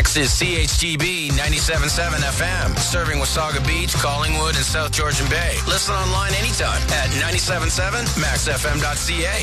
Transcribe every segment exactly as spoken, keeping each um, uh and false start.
This is C H G B ninety-seven point seven F M, serving Wasaga Beach, Collingwood, and South Georgian Bay. Listen online anytime at ninety-seven point seven max f m dot c a.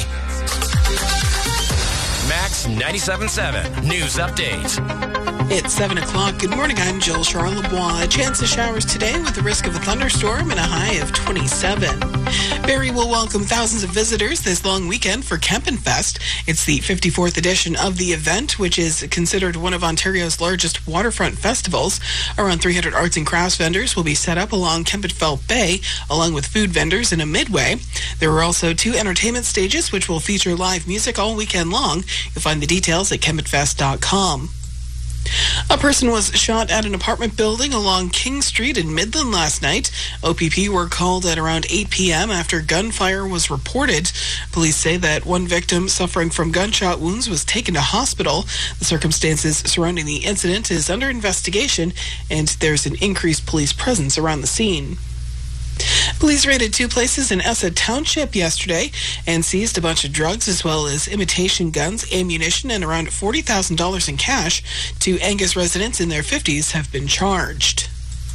Max ninety-seven point seven News Update. It's seven o'clock. Good morning. I'm Jill Charlebois. A chance of showers today with the risk of a thunderstorm and a high of twenty-seven. Barrie will welcome thousands of visitors this long weekend for Kempenfest. It's the fifty-fourth edition of the event, which is considered one of Ontario's largest waterfront festivals. Around three hundred arts and crafts vendors will be set up along Kempenfelt Bay, along with food vendors in a midway. There are also two entertainment stages, which will feature live music all weekend long. You'll find the details at kempenfest dot com. A person was shot at an apartment building along King Street in Midland last night. O P P were called at around eight p.m. after gunfire was reported. Police say that one victim suffering from gunshot wounds was taken to hospital. The circumstances surrounding the incident is under investigation, and there's an increased police presence around the scene. Police raided two places in Essa Township yesterday and seized a bunch of drugs as well as imitation guns, ammunition, and around forty thousand dollars in cash. Two Angus residents in their fifties have been charged.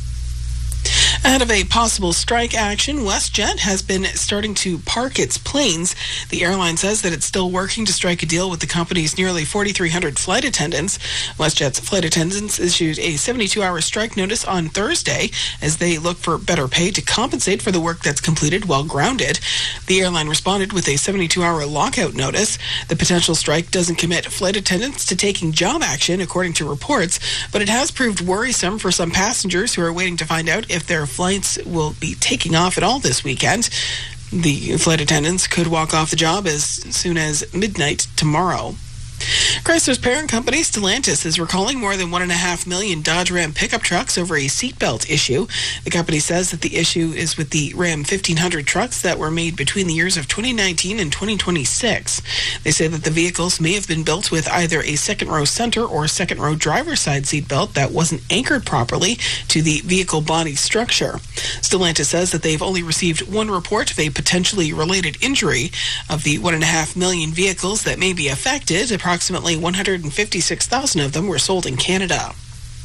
Ahead of a possible strike action, WestJet has been starting to park its planes. The airline says that it's still working to strike a deal with the company's nearly forty-three hundred flight attendants. WestJet's flight attendants issued a seventy-two hour strike notice on Thursday as they look for better pay to compensate for the work that's completed while grounded. The airline responded with a seventy-two hour lockout notice. The potential strike doesn't commit flight attendants to taking job action, according to reports, but it has proved worrisome for some passengers who are waiting to find out if their flights will be taking off at all this weekend. The flight attendants could walk off the job as soon as midnight tomorrow. Chrysler's parent company, Stellantis, is recalling more than one and a half million Dodge Ram pickup trucks over a seatbelt issue. The company says that the issue is with the Ram fifteen hundred trucks that were made between the years of twenty nineteen and twenty twenty-six. They say that the vehicles may have been built with either a second row center or second row driver's side seatbelt that wasn't anchored properly to the vehicle body structure. Stellantis says that they've only received one report of a potentially related injury. Of the one and a half million vehicles that may be affected, approximately one hundred fifty-six thousand of them were sold in Canada.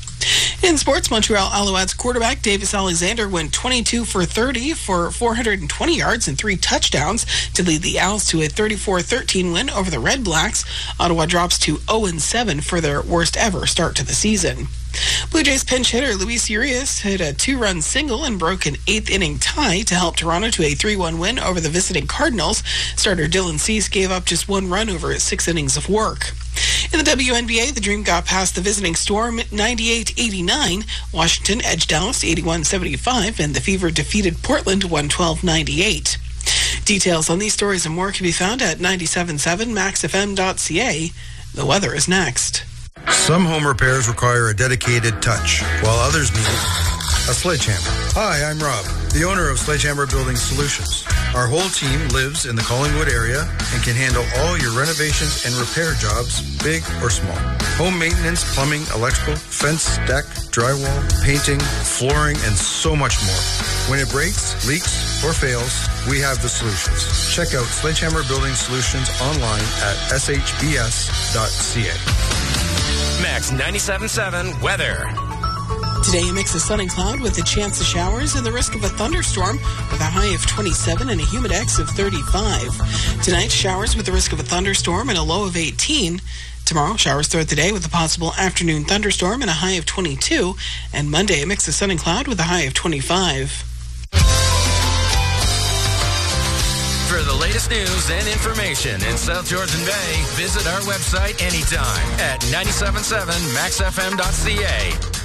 In sports, Montreal Alouettes quarterback Davis Alexander went twenty-two for thirty for four hundred twenty yards and three touchdowns to lead the Owls to a thirty-four thirteen win over the Red Blacks. Ottawa drops to oh and seven for their worst ever start to the season. Blue Jays pinch hitter Luis Urias hit a two-run single and broke an eighth-inning tie to help Toronto to a three one win over the visiting Cardinals. Starter Dylan Cease gave up just one run over six innings of work. In the W N B A, the Dream got past the visiting Storm ninety-eight eighty-nine. Washington edged Dallas eighty-one seventy-five, and the Fever defeated Portland one twelve ninety-eight. Details on these stories and more can be found at ninety-seven point seven max f m dot c a. The weather is next. Some home repairs require a dedicated touch, while others need a sledgehammer. Hi, I'm Rob, the owner of Sledgehammer Building Solutions. Our whole team lives in the Collingwood area and can handle all your renovations and repair jobs, big or small. Home maintenance, plumbing, electrical, fence, deck, drywall, painting, flooring, and so much more. When it breaks, leaks, or fails, we have the solutions. Check out Sledgehammer Building Solutions online at s h b s dot c a. Max ninety-seven point seven weather. Today, a mix of sun and cloud with a chance of showers and the risk of a thunderstorm with a high of twenty-seven and a humidex of thirty-five. Tonight, showers with the risk of a thunderstorm and a low of eighteen. Tomorrow, showers throughout the day with a possible afternoon thunderstorm and a high of twenty-two. And Monday, a mix of sun and cloud with a high of twenty-five. For the latest news and information in South Georgian Bay, visit our website anytime at ninety-seven point seven max f m dot c a.